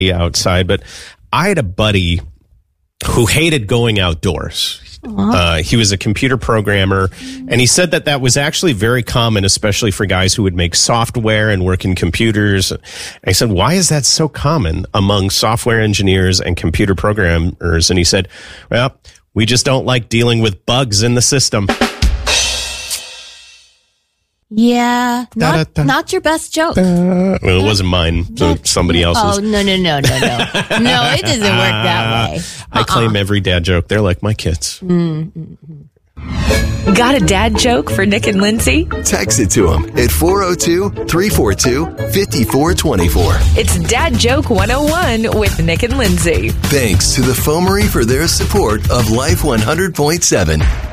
outside, but I had a buddy who hated going outdoors. He was a computer programmer, and he said that was actually very common, especially for guys who would make software and work in computers. And I said, why is that so common among software engineers and computer programmers? And he said, well, we just don't like dealing with bugs in the system. Yeah, not your best joke. Well, it wasn't mine, so somebody else's. Oh, no. No, it doesn't work that way. I claim every dad joke. They're like my kids. Got a dad joke for Nick and Lindsay? Text it to them at 402-342-5424. It's Dad Joke 101 with Nick and Lindsay. Thanks to the Foamery for their support of Life 100.7.